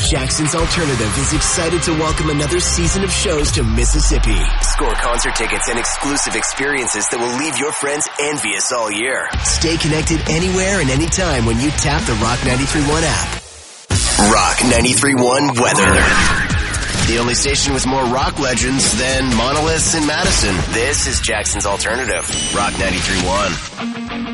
Jackson's Alternative is excited to welcome another season of shows to Mississippi. Score concert tickets and exclusive experiences that will leave your friends envious all year. Stay connected anywhere and anytime when you tap the Rock 93.1 app. Rock 93.1 weather. The only station with more rock legends than monoliths in Madison. This is Jackson's Alternative. Rock 93.1.